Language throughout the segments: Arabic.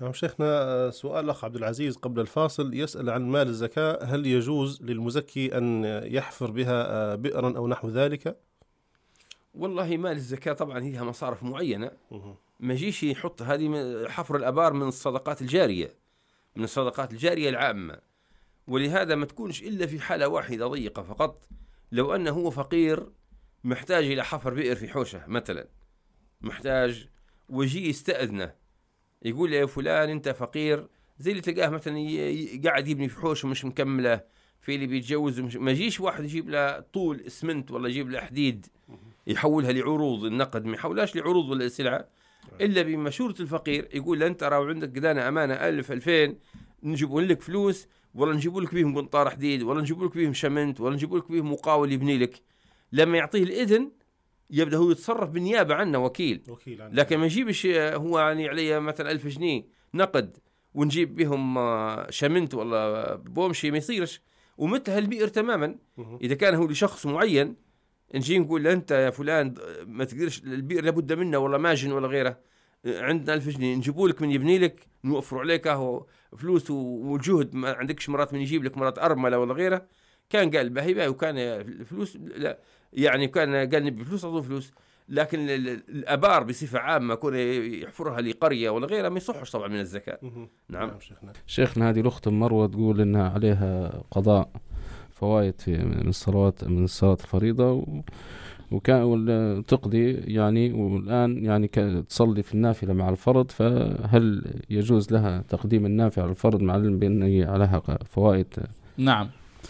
نعم شيخنا، سؤال الأخ عبد العزيز قبل الفاصل يسأل عن مال الزكاة، هل يجوز للمزكي أن يحفر بها بئرا أو نحو ذلك؟ والله مال الزكاة طبعا هي مصارف معينة، مه. ما جيش يحط هذه حفر الآبار من الصدقات الجارية، من الصدقات الجارية العامة، ولهذا ما تكونش إلا في حالة واحدة ضيقة فقط، لو أنه هو فقير محتاج إلى حفر بئر في حوشة مثلا، محتاج ويجي يستأذنه يقول له يا فلان أنت فقير، زي اللي تلقاه مثلا قاعد يبني في حوش مش مكملة، في اللي بيتجوز ما يجيش واحد يجيب له طول اسمنت ولا يجيب له حديد يحولها لعروض النقد، ما يحولهاش لعروض ولا سلعة إلا بمشورة الفقير، يقول له أنت راو عندك قدانا أمانة 1000 2000 نجيبوا لك فلوس، ولا نجيبوا لك بيهم قنطار حديد، ولا نجيبوا لك بيهم شمنت، ولا نجيبوا لك بيهم مقاول يبني لك. لما يعطيه الإذن يبدأ هو يتصرف بالنيابة عنه وكيل عنه. لكن ما يجيبش هو يعني عليه مثلا 1000 جنيه نقد ونجيب بهم شمنت ولا بومشي، ما يصيرش. ومثل هالبئر تماما إذا كان هو لشخص معين، نجي نقول له أنت يا فلان ما تقدرش البئر لابد منه ولا ماجن ولا غيره، عندنا 1000 جنيه نجيبوا لك من يبني لك، نوفروا عليك اهو فلوس والجهد، ما عندكش مرات من يجيب لك مرات أرملة ولا غيره. كان قال باهي وكان الفلوس لا يعني كان قال نبي فلوس أضو فلوس، لكن الآبار بصفة عامة كون يحفرها لقرية ولا غيرها ما يصحش طبعا من الزكاة. نعم شيخنا هذه الأخت مروة تقول إنها عليها قضاء فوائد من الصلاة الفريضة، وكان تقضي يعني، والآن يعني تصلي في النافلة مع الفرض، فهل يجوز لها تقديم النافلة على الفرض مع العلم بأن عليها فوائد؟ نعم.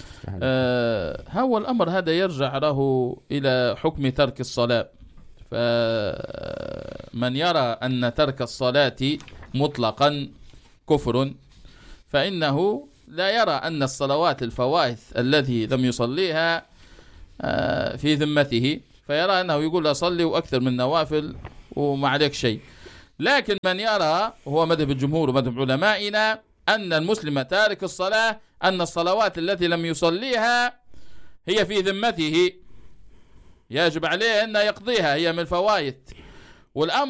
هو الأمر هذا يرجع له إلى حكم ترك الصلاة، فمن يرى أن ترك الصلاة مطلقا كفر فإنه لا يرى أن الصلوات الفوائد التي لم يصليها في ذمته، فيرى أنه يقول أصلي وأكثر من نوافل وما عليك شيء. لكن من يرى، هو مذهب الجمهور ومذهب علمائنا، أن المسلم تارك الصلاة أن الصلوات التي لم يصليها هي في ذمته، يجب عليه أن يقضيها، هي من الفوائد. والأمر